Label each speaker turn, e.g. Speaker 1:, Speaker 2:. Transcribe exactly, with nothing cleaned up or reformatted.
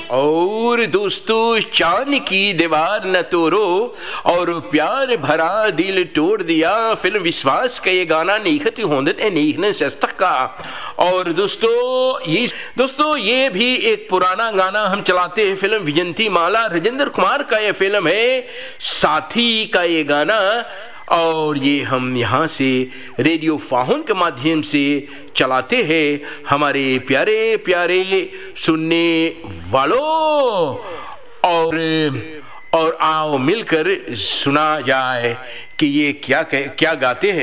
Speaker 1: और दोस्तों चांद की दीवार न तोड़ो और प्यार भरा दिल तोड़ दिया, फिल्म विश्वास का ये गाना निखत होंदत है निखने सस्तक का। और दोस्तों ये दोस्तों ये भी एक पुराना गाना हम चलाते हैं, फिल्म विजंती माला राजेंद्र कुमार का ये फिल्म है, साथी का ये गाना। और ये हम यहाँ से रेडियो फाहुन के माध्यम से चलाते हैं हमारे प्यारे प्यारे सुनने वालों। और और आओ मिलकर सुना जाए कि ये क्या क्या गाते हैं।